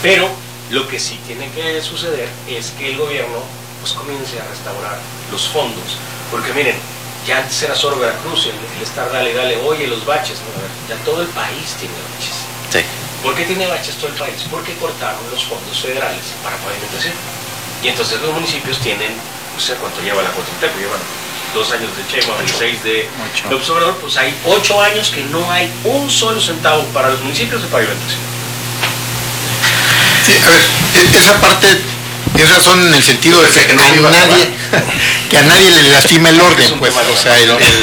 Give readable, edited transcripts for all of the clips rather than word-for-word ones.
Pero lo que sí tiene que suceder es que el gobierno pues comience a restaurar los fondos, porque miren, ya antes era solo Veracruz, el estar dale, oye, los baches, no, a ver, ya todo el país tiene baches. Sí. ¿Por qué tiene baches todo el país? Porque cortaron los fondos federales para pavimentación. Y entonces los municipios tienen, no sé cuánto lleva la 4T, pues llevan 2 años de Sheinbaum y 6 de López Obrador, pues hay 8 años que no hay un solo centavo para los municipios de pavimentación. Sí, a ver, esa parte es razón en el sentido de que a nadie le lastima el orden, pues, o sea,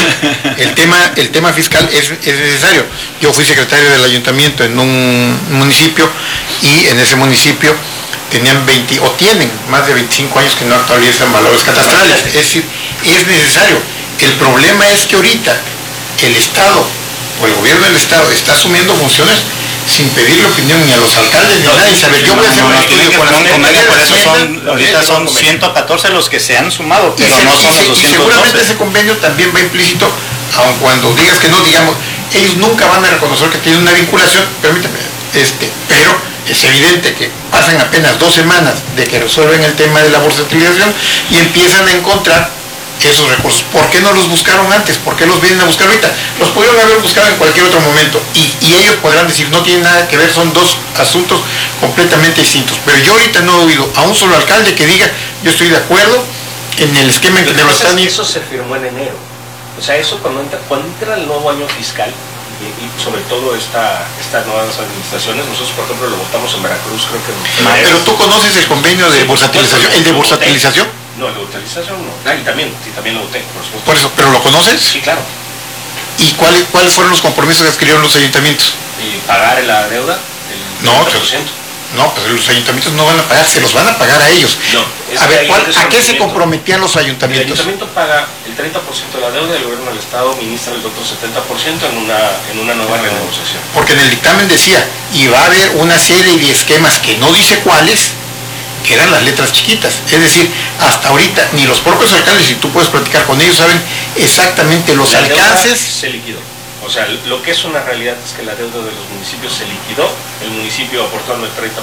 el tema fiscal es necesario. Yo fui secretario del ayuntamiento en un municipio y en ese municipio tienen más de 25 años que no actualizan valores catastrales, es decir, es necesario. El problema es que ahorita el Estado o el gobierno del Estado está asumiendo funciones sin pedirle opinión ni a los alcaldes ni a nadie. Saber, yo voy a hacer un estudio con la Secretaría de Hacienda. Ahorita son 114 los que se han sumado, pero no son los 212. Y seguramente ese convenio también va implícito, aun cuando digas que no, digamos, ellos nunca van a reconocer que tienen una vinculación, permítame, pero es evidente que pasan apenas 2 semanas de que resuelven el tema de la bursatilización y empiezan a encontrar esos recursos. ¿Por qué no los buscaron antes? ¿Por qué los vienen a buscar ahorita? Los pudieron haber buscado en cualquier otro momento y ellos podrán decir, no tienen nada que ver, son 2 asuntos completamente distintos. Pero yo ahorita no he oído a un solo alcalde que diga, yo estoy de acuerdo en el esquema en que lo están... Eso se firmó en enero. O sea, eso cuando entra el nuevo año fiscal, y sobre todo estas nuevas administraciones, nosotros por ejemplo lo votamos en Veracruz, creo que en Pero tú conoces el convenio de bursatilización, el de bursatilización. No, el de bursatilización no. Y también lo voté, por supuesto. Por eso, ¿pero lo conoces? Sí, claro. ¿Y cuáles fueron los compromisos que adquirieron los ayuntamientos? Y pagar la deuda, el 30%. No, pues los ayuntamientos no van a pagar, se los van a pagar a ellos. No, a ver, ¿a qué se comprometían los ayuntamientos? El ayuntamiento paga el 30% de la deuda y el gobierno del Estado ministra el otro 70% en una nueva renegociación. Porque en el dictamen decía, y va a haber una serie de esquemas que no dice cuáles, que eran las letras chiquitas. Es decir, hasta ahorita ni los propios alcaldes, si tú puedes platicar con ellos, saben exactamente los alcances. Se liquidó. O sea, lo que es una realidad es que la deuda de los municipios se liquidó, el municipio aportó el 30%, 25, 30%,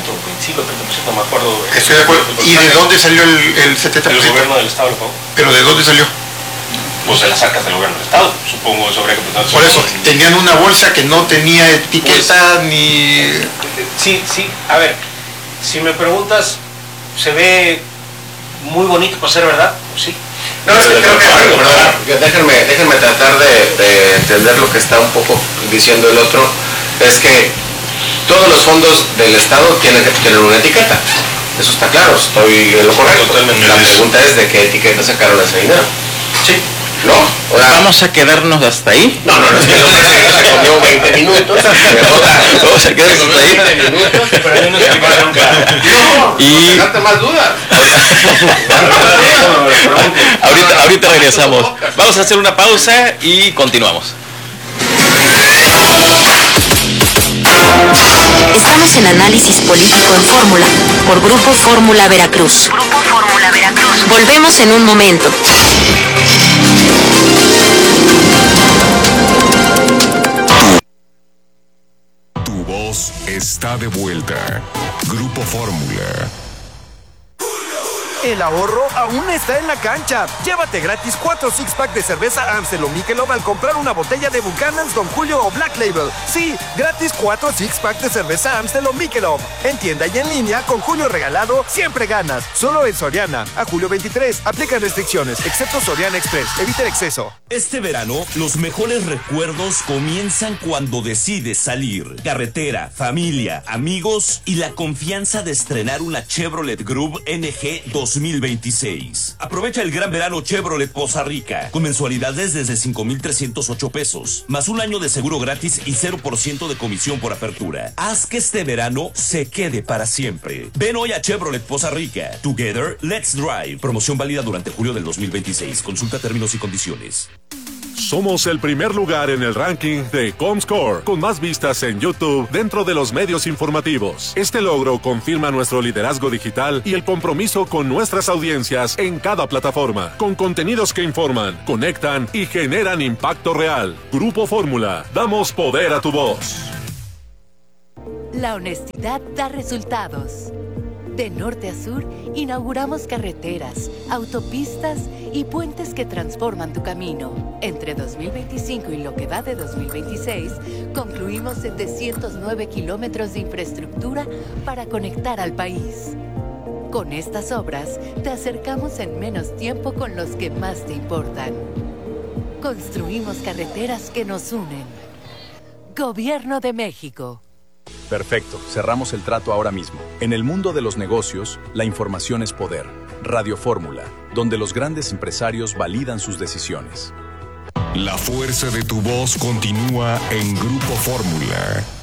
no me acuerdo. Estoy de acuerdo. ¿Y de dónde salió el 70%? El gobierno del Estado lo pagó. ¿Pero de dónde salió? Pues de las arcas del gobierno del Estado, supongo, sobre computador. Por eso, tenían una bolsa que no tenía etiqueta pues, ni... Sí, a ver, si me preguntas, ¿se ve muy bonito para ser verdad? Pues sí. No, es que creo que déjenme tratar de entender lo que está un poco diciendo el otro. Es que todos los fondos del Estado tienen una etiqueta. Eso está claro, estoy en lo correcto. Totalmente. La pregunta es de qué etiqueta sacaron ese dinero. Sí. ¿No? O sea, ¿vamos a quedarnos hasta ahí? No, es que se comió 20 minutos. Vamos a quedarnos hasta ahí. 20 minutos, pero hay una explicación clara. No, y dejarte más dudas. ahorita regresamos. Vamos a hacer una pausa y continuamos. Estamos en Análisis Político en Fórmula, por Grupo Fórmula Veracruz. Volvemos en un momento. Tu voz está de vuelta. Grupo Fórmula. El ahorro aún está en la cancha. Llévate gratis 4 six-pack de cerveza Amstel o Michelob al comprar una botella de Buchanan's, Don Julio o Black Label. Sí, gratis 4 six-pack de cerveza Amstel o Michelob. En tienda y en línea, con Julio regalado, siempre ganas. Solo en Soriana. A julio 23. Aplican restricciones, excepto Soriana Express. Evita el exceso. Este verano, los mejores recuerdos comienzan cuando decides salir. Carretera, familia, amigos y la confianza de estrenar una Chevrolet Groove NG 2026. Aprovecha el gran verano Chevrolet Poza Rica con mensualidades desde 5,308 pesos, más un año de seguro gratis y 0% de comisión por apertura. Haz que este verano se quede para siempre. Ven hoy a Chevrolet Poza Rica. Together, let's drive. Promoción válida durante julio del 2026. Consulta términos y condiciones. Somos el primer lugar en el ranking de Comscore, con más vistas en YouTube dentro de los medios informativos. Este logro confirma nuestro liderazgo digital y el compromiso con nuestras audiencias en cada plataforma, con contenidos que informan, conectan y generan impacto real. Grupo Fórmula, damos poder a tu voz. La honestidad da resultados. De norte a sur, inauguramos carreteras, autopistas y puentes que transforman tu camino. Entre 2025 y lo que va de 2026, concluimos 709 kilómetros de infraestructura para conectar al país. Con estas obras, te acercamos en menos tiempo con los que más te importan. Construimos carreteras que nos unen. Gobierno de México. Perfecto, cerramos el trato ahora mismo. En el mundo de los negocios, la información es poder. Radio Fórmula, donde los grandes empresarios validan sus decisiones. La fuerza de tu voz continúa en Grupo Fórmula.